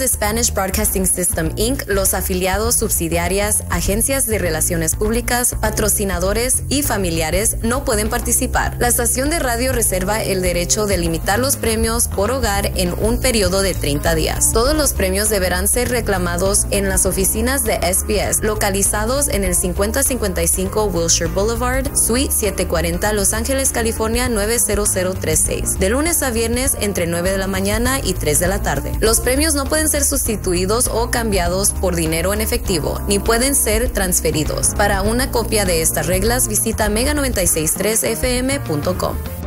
de Spanish Broadcasting System Inc., los afiliados, subsidiarias, agencias de relaciones públicas, patrocinadores y familiares no pueden participar. La estación de radio reserva el derecho de limitar los premios por hogar en un periodo de 30 días. Todos los premios deberán ser reclamados en las oficinas de SBS, localizados en el 5055 Wilshire Boulevard, Suite 740, Los Ángeles, California 90036, de lunes a viernes entre 9 de la mañana y 3 de la tarde. Los premios no pueden ser sustituidos o cambiados por dinero en efectivo, ni pueden ser transferidos. Para una copia de estas reglas, visita mega963fm.com.